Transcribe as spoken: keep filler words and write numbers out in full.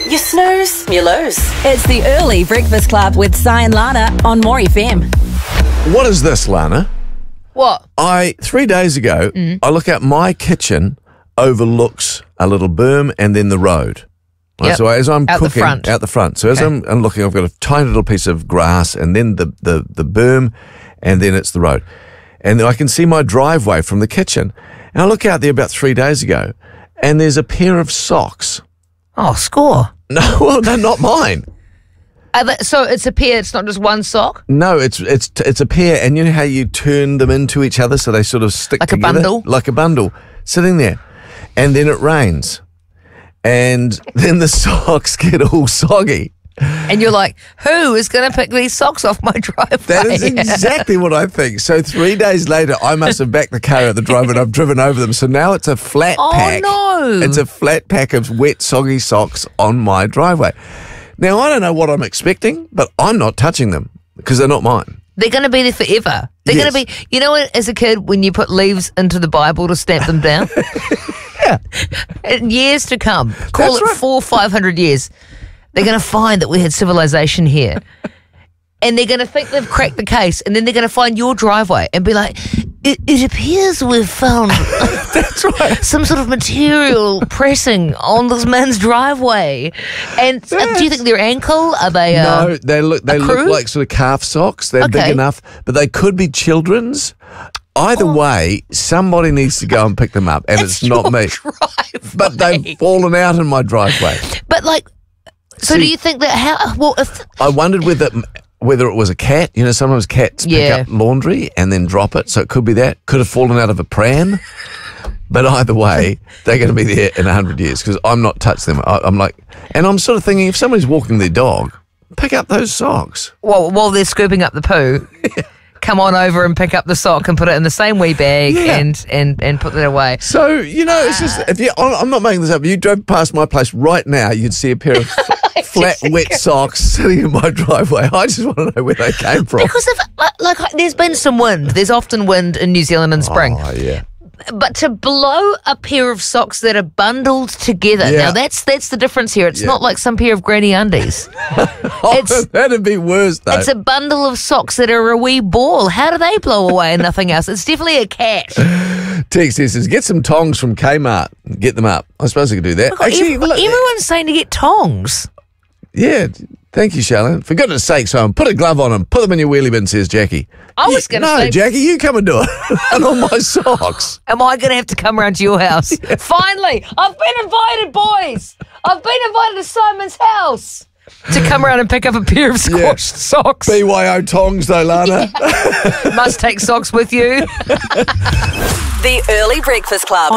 You snooze, you lose. It's the Early Breakfast Club with Si and Lana on More F M. What is this, Lana? What? I, three days ago, Mm. I look out, my kitchen overlooks a little berm and then the road. Right, Yep. So as I'm Out the cooking, front. out the front. So as Okay. I'm, I'm looking, I've got a tiny little piece of grass and then the, the, the berm and then it's the road. And then I can see my driveway from the kitchen. And I look out there about three days ago and there's a pair of socks. Oh, score. No, well, they're not mine. Uh, but- so it's a pair, it's not just one sock? No, it's it's it's a pair, and you know how you turn them into each other so they sort of stick Like a together? bundle? Like a bundle, sitting there. And then it rains. And then the socks get all soggy. And you're like, who is going to pick these socks off my driveway? That is exactly what I think. So three days later, I must have backed the car out the driveway and I've driven over them. So now it's a flat Oh, pack. no. It's a flat pack of wet, soggy socks on my driveway. Now, I don't know what I'm expecting, but I'm not touching them because they're not mine. They're going to be there forever. They're Yes. going to be, you know, as a kid, when you put leaves into the Bible to stamp them down? Yeah. In years to come, call That's it right. four, five hundred years, they're going to find that we had civilization here. And they're going to think they've cracked the case, and then they're going to find your driveway and be like, it, it appears we've found That's right. some sort of material pressing on this man's driveway. And uh, do you think they're ankle? Are they? Uh, No, they look they a look crew? like sort of calf socks. They're Okay. big enough, but they could be children's. Either Oh. way, somebody needs to go and pick them up, and It's it's not your me. driveway. But they've fallen out in my driveway. But like, so See- do you think that how? Well, if I wondered whether whether it was a cat. You know, sometimes cats Yeah. pick up laundry and then drop it, so it could be that. Could have fallen out of a pram. But either way, they're going to be there in a hundred years because I'm not touched them. I, I'm like, and I'm sort of thinking, if somebody's walking their dog, pick up those socks. while, while they're scooping up the poo, come on over and pick up the sock and put it in the same wee bag Yeah. and, and, and put it away. So, you know, it's just, if you, I'm not making this up. If you drove past my place right now, you'd see a pair of f- flat, wet socks sitting in my driveway. I just want to know where they came from. Because if, like, like, there's been some wind. There's often wind in New Zealand in spring. Oh, yeah. But to blow a pair of socks that are bundled together, Yeah. now that's that's the difference here. It's Yeah. not like some pair of granny undies. Oh, It's- that'd be worse, though. It's a bundle of socks that are a wee ball. How do they blow away and nothing else? It's definitely a cat. Tex says, get some tongs from Kmart. Get them up. I suppose I could do that. Actually, Ev- look, everyone's saying to get tongs. yeah. Thank you, Charlene. For goodness sakes, home. Put a glove on them. Put them in your wheelie bin, says Jackie. I was Yeah, gonna No, say- Jackie, you come and do it. And on my socks. Am I going to have to come around to your house? Finally, I've been invited, boys. I've been invited to Simon's house to come around and pick up a pair of scorched socks. B Y O tongs, though, Lana. Must take socks with you. The Early Breakfast Club.